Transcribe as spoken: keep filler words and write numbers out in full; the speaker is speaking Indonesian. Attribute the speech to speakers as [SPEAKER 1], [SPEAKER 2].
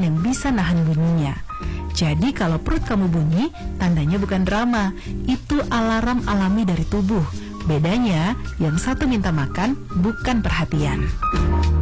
[SPEAKER 1] makan yang bisa nahan bunyinya. Jadi kalau perut kamu bunyi, tandanya bukan drama, itu alarm alami dari tubuh. Bedanya, yang satu minta makan, bukan perhatian.